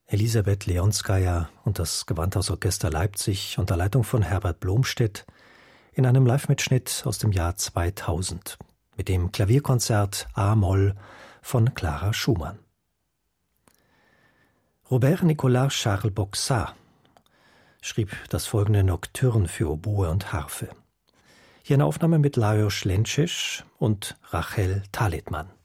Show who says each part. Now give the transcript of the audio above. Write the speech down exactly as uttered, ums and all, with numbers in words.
Speaker 1: Elisabeth Leonskaja und das Gewandhausorchester Leipzig unter Leitung von Herbert Blomstedt in einem Live-Mitschnitt aus dem Jahr zweitausend mit dem Klavierkonzert A-Moll von Clara Schumann. Robert Nicolas Charles Boxart schrieb das folgende Nocturne für Oboe und Harfe. Hier eine Aufnahme mit Lajos Lenčić und Rachel Talitman.